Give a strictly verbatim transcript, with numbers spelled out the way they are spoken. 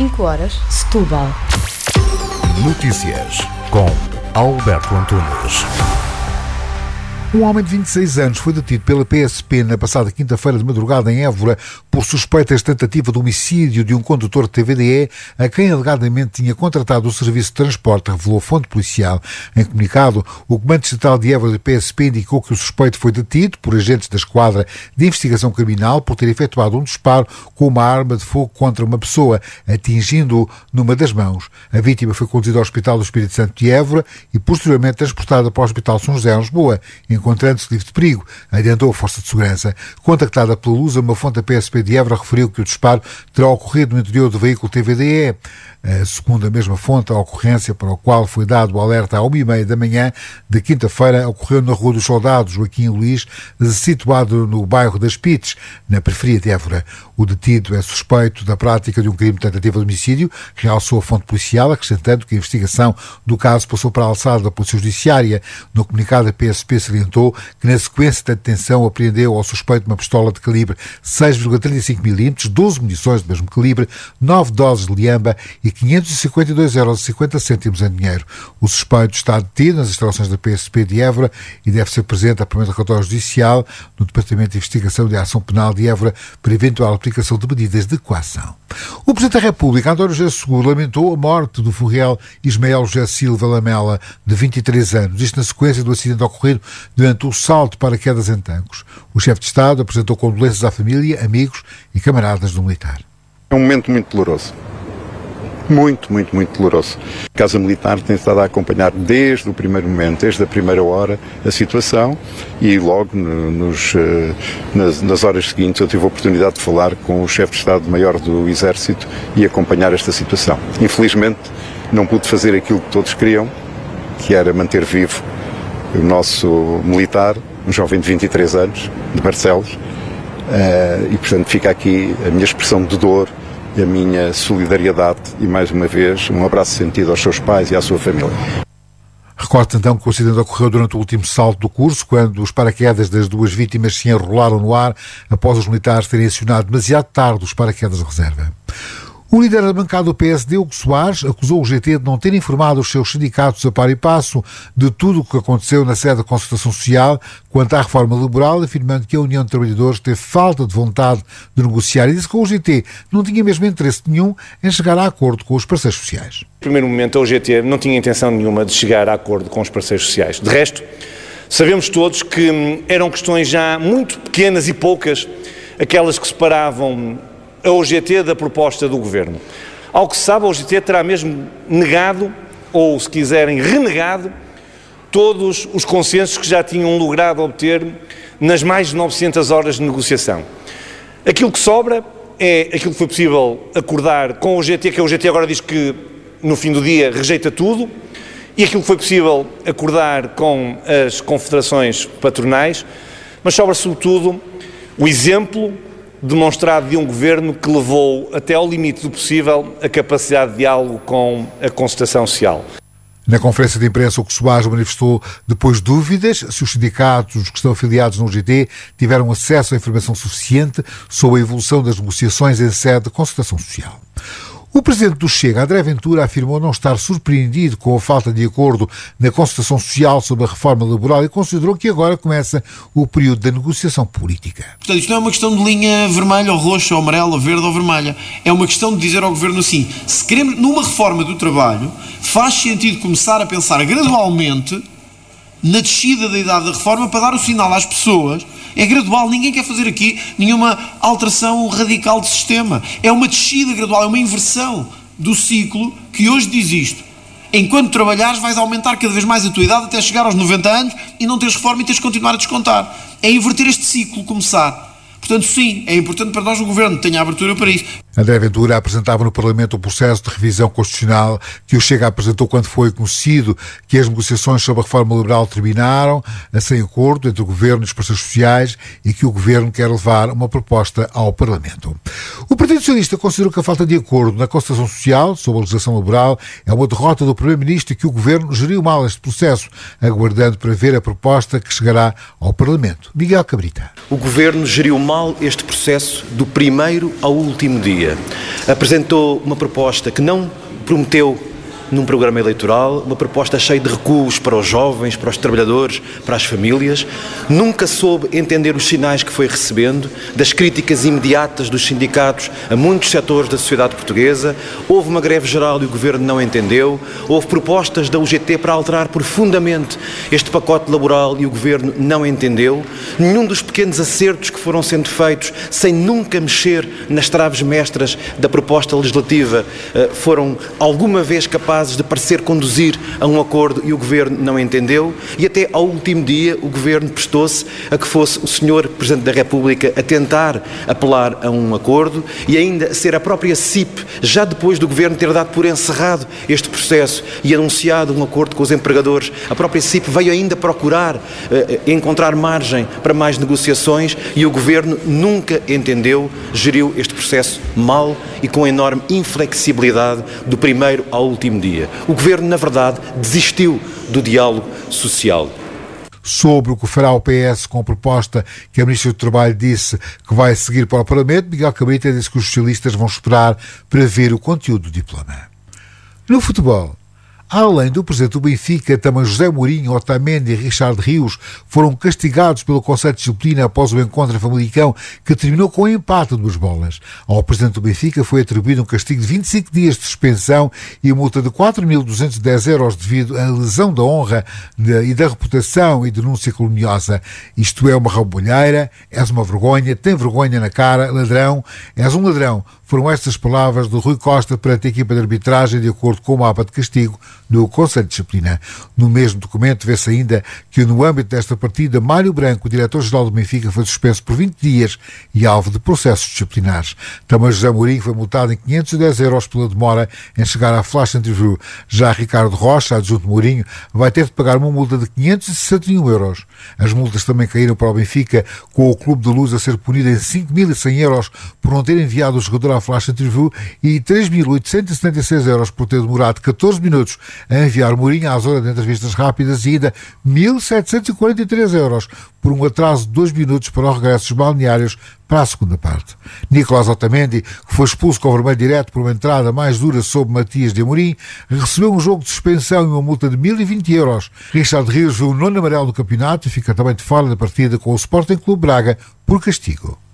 cinco horas, Setúbal. Notícias com Alberto Antunes. Um homem de vinte e seis anos foi detido pela P S P na passada quinta-feira de madrugada em Évora por suspeitas de tentativa de homicídio de um condutor de T V D E a quem alegadamente tinha contratado o serviço de transporte, revelou a fonte policial. Em comunicado, o Comando Distrital de Évora da P S P indicou que o suspeito foi detido por agentes da Esquadra de Investigação Criminal por ter efetuado um disparo com uma arma de fogo contra uma pessoa, atingindo-o numa das mãos. A vítima foi conduzida ao Hospital do Espírito Santo de Évora e posteriormente transportada para o Hospital São José, em Lisboa, encontrando-se livre de perigo, adiantou a Força de Segurança. Contactada pela Lusa, uma fonte da P S P de Évora referiu que o disparo terá ocorrido no interior do veículo T V D E. Segundo a mesma fonte, a ocorrência para a qual foi dado o alerta à uma e meia da manhã de quinta-feira ocorreu na Rua dos Soldados, Joaquim Luís, situado no bairro das Pites, na periferia de Évora. O detido é suspeito da prática de um crime de tentativa de homicídio, realçou a fonte policial, acrescentando que a investigação do caso passou para a alçada da Polícia Judiciária. No comunicado, a P S P salientou que, na sequência da detenção, apreendeu ao suspeito uma pistola de calibre seis vírgula trinta e cinco milímetros, doze munições do mesmo calibre, nove doses de liamba e quinhentos e cinquenta e dois euros e cinquenta cêntimos em dinheiro. O suspeito está detido nas instalações da P S P de Évora e deve ser presente a primeiro relatório judicial no Departamento de Investigação de Ação Penal de Évora para eventual aplicação de medidas de coação. O Presidente da República, António José Seguro, lamentou a morte do furriel Ismael José Silva Lamela, de vinte e três anos, isto na sequência do acidente ocorrido durante o salto de paraquedas em Tancos. O chefe de Estado apresentou condolências à família, amigos e camaradas do militar. É um momento muito doloroso. Muito, muito, muito doloroso. A Casa Militar tem estado a acompanhar desde o primeiro momento, desde a primeira hora, a situação e logo nos, nas, nas horas seguintes eu tive a oportunidade de falar com o chefe de Estado-Maior do Exército e acompanhar esta situação. Infelizmente não pude fazer aquilo que todos queriam, que era manter vivo o nosso militar, um jovem de vinte e três anos, de Barcelos, e portanto fica aqui a minha expressão de dor, a minha solidariedade e, mais uma vez, um abraço sentido aos seus pais e à sua família. Recordo então que o acidente ocorreu durante o último salto do curso, quando os paraquedas das duas vítimas se enrolaram no ar após os militares terem acionado demasiado tarde os paraquedas de reserva. O líder da bancada do P S D, Hugo Soares, acusou o G T de não ter informado os seus sindicatos a par e passo de tudo o que aconteceu na sede da Concertação Social quanto à reforma laboral, afirmando que a União de Trabalhadores teve falta de vontade de negociar e disse que o G T não tinha mesmo interesse nenhum em chegar a acordo com os parceiros sociais. No primeiro momento, a O G T não tinha intenção nenhuma de chegar a acordo com os parceiros sociais. De resto, sabemos todos que eram questões já muito pequenas e poucas aquelas que separavam a O G T da proposta do Governo. Ao que se sabe, a O G T terá mesmo negado, ou se quiserem renegado, todos os consensos que já tinham logrado obter nas mais de novecentas horas de negociação. Aquilo que sobra é aquilo que foi possível acordar com a O G T, que a O G T agora diz que no fim do dia rejeita tudo, e aquilo que foi possível acordar com as confederações patronais, mas sobra sobretudo o exemplo demonstrado de um governo que levou até ao limite do possível a capacidade de diálogo com a concertação social. Na conferência de imprensa, o que Soares manifestou depois dúvidas se os sindicatos que estão afiliados no U G T tiveram acesso à informação suficiente sobre a evolução das negociações em sede de concertação social. O presidente do Chega, André Ventura, afirmou não estar surpreendido com a falta de acordo na concertação social sobre a reforma laboral e considerou que agora começa o período da negociação política. Portanto, isto não é uma questão de linha vermelha ou roxa, ou amarela, ou verde ou vermelha. É uma questão de dizer ao Governo assim, se queremos, numa reforma do trabalho, faz sentido começar a pensar gradualmente na descida da idade da reforma para dar o sinal às pessoas. É gradual, ninguém quer fazer aqui nenhuma alteração radical de sistema. É uma descida gradual, é uma inversão do ciclo que hoje diz isto. Enquanto trabalhares vais aumentar cada vez mais a tua idade até chegar aos noventa anos e não teres reforma e tens de continuar a descontar. É inverter este ciclo, começar. Portanto, sim, é importante para nós o Governo tenha abertura para isso. André Ventura apresentava no Parlamento o processo de revisão constitucional que o Chega apresentou quando foi conhecido que as negociações sobre a reforma laboral terminaram, sem acordo entre o Governo e os parceiros sociais, e que o Governo quer levar uma proposta ao Parlamento. O Partido Socialista considerou que a falta de acordo na concertação social sobre a legislação laboral é uma derrota do Primeiro-Ministro e que o Governo geriu mal este processo, aguardando para ver a proposta que chegará ao Parlamento. Miguel Cabrita. O Governo geriu mal mal este processo do primeiro ao último dia. Apresentou uma proposta que não prometeu num programa eleitoral, uma proposta cheia de recuos para os jovens, para os trabalhadores, para as famílias. Nunca soube entender os sinais que foi recebendo, das críticas imediatas dos sindicatos a muitos setores da sociedade portuguesa. Houve uma greve geral e o Governo não entendeu. Houve propostas da U G T para alterar profundamente este pacote laboral e o Governo não entendeu. Nenhum dos pequenos acertos que foram sendo feitos, sem nunca mexer nas traves mestras da proposta legislativa, foram alguma vez capazes de parecer conduzir a um acordo e o Governo não entendeu, e até ao último dia o Governo prestou-se a que fosse o senhor Presidente da República a tentar apelar a um acordo e ainda ser a própria C I P, já depois do Governo ter dado por encerrado este processo e anunciado um acordo com os empregadores, a própria C I P veio ainda procurar uh, encontrar margem para mais negociações e o Governo nunca entendeu, geriu este processo mal e com enorme inflexibilidade do primeiro ao último dia. O Governo, na verdade, desistiu do diálogo social. Sobre o que fará o P S com a proposta que a Ministra do Trabalho disse que vai seguir para o Parlamento, Miguel Cabrita disse que os socialistas vão esperar para ver o conteúdo do diploma. No futebol, além do presidente do Benfica, também José Mourinho, Otamendi e Richard Rios foram castigados pelo Conselho de Disciplina após o encontro em Famalicão, que terminou com um empate de duas bolas. Ao presidente do Benfica foi atribuído um castigo de vinte e cinco dias de suspensão e multa de quatro mil duzentos e dez euros devido à lesão da honra e da reputação e denúncia caluniosa. Isto é uma rambolheira, és uma vergonha, tem vergonha na cara, ladrão, és um ladrão. Foram estas palavras do Rui Costa perante a equipa de arbitragem, de acordo com o mapa de castigo do Conselho de Disciplina. No mesmo documento vê-se ainda que, no âmbito desta partida, Mário Branco, o diretor-geral do Benfica, foi suspenso por vinte dias e alvo de processos disciplinares. Também José Mourinho foi multado em quinhentos e dez euros pela demora em chegar à flash interview. Já Ricardo Rocha, adjunto de Mourinho, vai ter de pagar uma multa de quinhentos e sessenta e um euros. As multas também caíram para o Benfica, com o Clube de Luz a ser punido em cinco mil e cem euros por não ter enviado o jogador à flash interview e três mil oitocentos e setenta e seis euros por ter demorado catorze minutos a enviar Mourinho à zona de entrevistas rápidas e ainda mil setecentos e quarenta e três euros por um atraso de dois minutos para os regressos balneários para a segunda parte. Nicolás Otamendi, que foi expulso com vermelho direto por uma entrada mais dura sobre Matias de Amorim, recebeu um jogo de suspensão e uma multa de mil e vinte euros. Richard Rios viu o nono amarelo do campeonato e fica também de fora da partida com o Sporting Clube Braga por castigo.